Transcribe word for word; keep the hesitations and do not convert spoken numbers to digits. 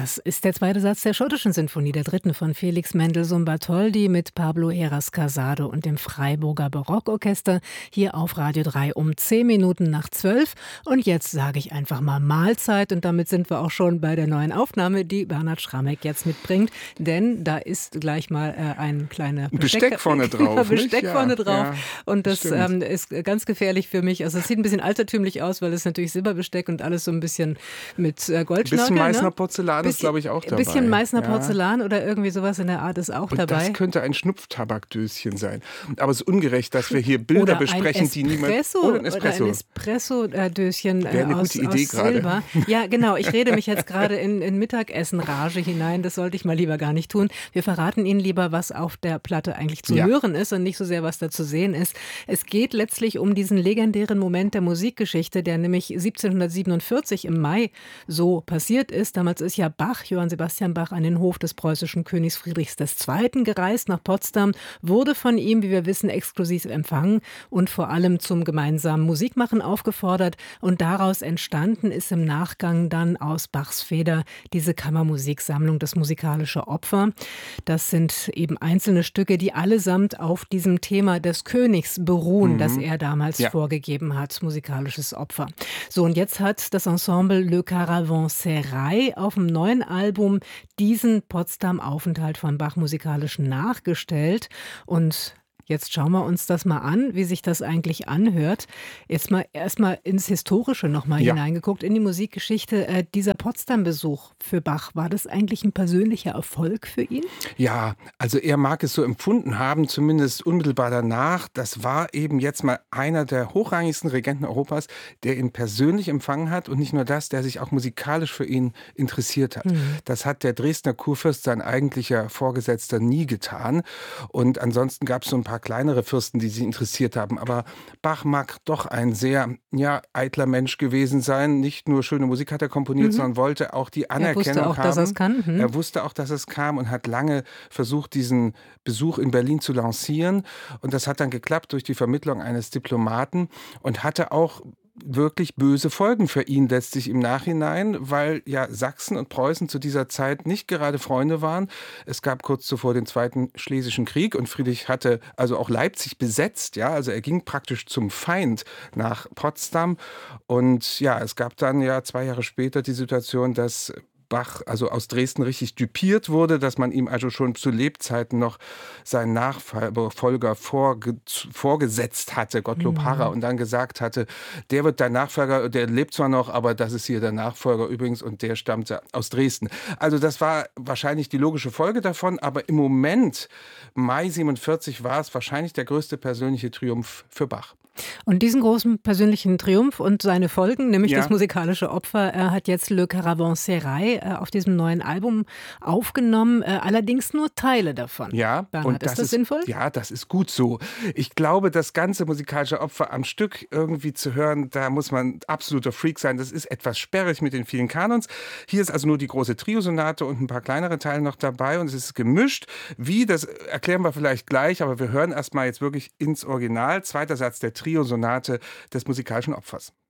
Das ist der zweite Satz der schottischen Sinfonie, der dritten von Felix Mendelssohn Bartholdy mit Pablo Heras Casado und dem Freiburger Barockorchester hier auf Radio drei um zehn Minuten nach zwölf. Und jetzt sage ich einfach mal Mahlzeit und damit sind wir auch schon bei der neuen Aufnahme, die Bernhard Schramek jetzt mitbringt, denn da ist gleich mal äh, ein kleiner Besteck, Besteck vorne drauf. Besteck nicht? vorne ja, drauf ja, und das ähm, ist ganz gefährlich für mich. Also es sieht ein bisschen altertümlich aus, weil es natürlich Silberbesteck und alles so ein bisschen mit äh, Goldschnörkel. Ein bisschen Meißner ne? Porzellan ist, glaube ich, auch dabei. Ein bisschen Meißner ja. Porzellan oder irgendwie sowas in der Art ist auch und dabei. Das könnte ein Schnupftabakdöschen sein. Aber es ist ungerecht, dass wir hier Bilder oder besprechen, ein die niemand... Oder ein Espresso. Oder ein Espresso-Döschen äh, aus, gute Idee aus Silber. gerade. Ja, genau. Ich rede mich jetzt gerade in, in Mittagessen-Rage hinein. Das sollte ich mal lieber gar nicht tun. Wir verraten Ihnen lieber, was auf der Platte eigentlich zu ja. hören ist und nicht so sehr, was da zu sehen ist. Es geht letztlich um diesen legendären Moment der Musikgeschichte, der nämlich siebzehnhundertsiebenundvierzig im Mai so passiert ist. Damals ist ja Bach, Johann Sebastian Bach, an den Hof des preußischen Königs Friedrichs der Zweite. gereist nach Potsdam, wurde von ihm, wie wir wissen, exklusiv empfangen und vor allem zum gemeinsamen Musikmachen aufgefordert. Und daraus entstanden ist im Nachgang dann aus Bachs Feder diese Kammermusiksammlung, das musikalische Opfer. Das sind eben einzelne Stücke, die allesamt auf diesem Thema des Königs beruhen, mhm. das er damals ja. vorgegeben hat, musikalisches Opfer. So, und jetzt hat das Ensemble Le Caravansérail auf dem neuen Album diesen Potsdam-Aufenthalt von Bach musikalisch nachgestellt. Und jetzt schauen wir uns das mal an, wie sich das eigentlich anhört. Jetzt mal erstmal ins Historische nochmal ja. hineingeguckt, in die Musikgeschichte. Äh, dieser Potsdam-Besuch für Bach, war das eigentlich ein persönlicher Erfolg für ihn? Ja, also er mag es so empfunden haben, zumindest unmittelbar danach. Das war eben jetzt mal einer der hochrangigsten Regenten Europas, der ihn persönlich empfangen hat und nicht nur das, der sich auch musikalisch für ihn interessiert hat. Mhm. Das hat der Dresdner Kurfürst, sein eigentlicher Vorgesetzter, nie getan. Und ansonsten gab es so ein paar kleinere Fürsten, die sich interessiert haben. Aber Bach mag doch ein sehr ja, eitler Mensch gewesen sein. Nicht nur schöne Musik hat er komponiert, mhm. sondern wollte auch die Anerkennung haben. Er wusste auch, haben. dass er es kann. Hm. Er wusste auch, dass es kam und hat lange versucht, diesen Besuch in Berlin zu lancieren. Und das hat dann geklappt durch die Vermittlung eines Diplomaten und hatte auch wirklich böse Folgen für ihn letztlich im Nachhinein, weil ja Sachsen und Preußen zu dieser Zeit nicht gerade Freunde waren. Es gab kurz zuvor den Zweiten Schlesischen Krieg und Friedrich hatte also auch Leipzig besetzt, ja, also er ging praktisch zum Feind nach Potsdam und ja, es gab dann ja zwei Jahre später die Situation, dass Bach also aus Dresden richtig düpiert wurde, dass man ihm also schon zu Lebzeiten noch seinen Nachfolger vorge vorgesetzt hatte, Gottlob mhm. Harrer, und dann gesagt hatte, der wird dein Nachfolger, der lebt zwar noch, aber das ist hier der Nachfolger übrigens und der stammte aus Dresden. Also das war wahrscheinlich die logische Folge davon, aber im Moment, Mai siebenundvierzig, war es wahrscheinlich der größte persönliche Triumph für Bach. Und diesen großen persönlichen Triumph und seine Folgen, nämlich ja. das musikalische Opfer, er hat jetzt Le Caravansérail äh, auf diesem neuen Album aufgenommen, äh, allerdings nur Teile davon. Ja, Bernhard, und das ist das ist, sinnvoll? Ja, das ist gut so. Ich glaube, das ganze musikalische Opfer am Stück irgendwie zu hören, da muss man absoluter Freak sein. Das ist etwas sperrig mit den vielen Kanons. Hier ist also nur die große Triosonate und ein paar kleinere Teile noch dabei und es ist gemischt. Wie, das erklären wir vielleicht gleich, aber wir hören erstmal jetzt wirklich ins Original. Zweiter Satz der Triosonate des musikalischen Opfers.